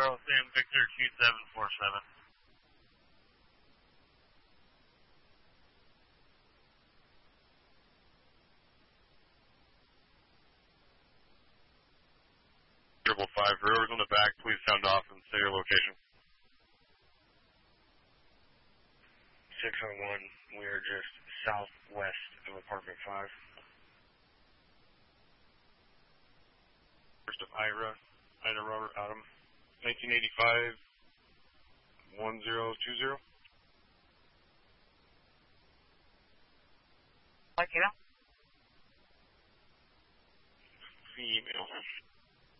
Sam Victor 2747. Triple five, whoever's on the back, please sound off and say your location. 601, we are just southwest of apartment 5. First of Ida Robert Adam, 1985 1020. Like, you know? Female.